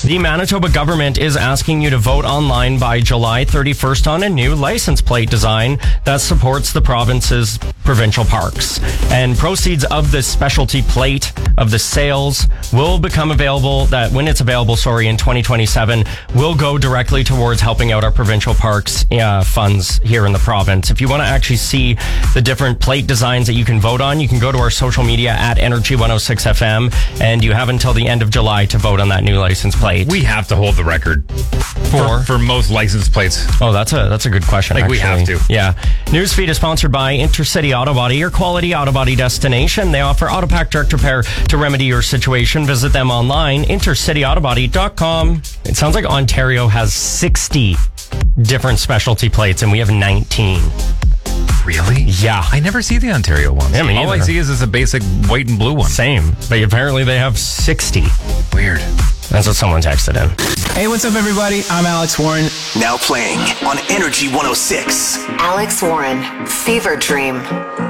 The Manitoba government is asking you to vote online by July 31st on a new license plate design that supports the province's provincial parks. And proceeds of this specialty plate of the sales will become available, that when it's available, in 2027, will go directly towards helping out our provincial parks funds here in the province. If you want to actually see the different plate designs that you can vote on, you can go to our social media at Energy 106 FM, and you have until the end of July to vote on that new license plate. We have to hold the record for most license plates. Oh, that's a good question. We have to. Yeah. Newsfeed is sponsored by Intercity Auto Body, your quality auto body destination. They offer Autopack Direct Repair to remedy your situation. Visit them online, intercityautobody.com. It sounds like Ontario has 60 different specialty plates, and we have 19. Really? Yeah. I never see the Ontario ones. Yeah, me All I either. see is a basic white and blue one. Same, but apparently they have 60. Weird. That's what someone texted in. Hey, what's up, everybody? I'm Alex Warren. Now playing on Energy 106. Alex Warren, Fever Dream.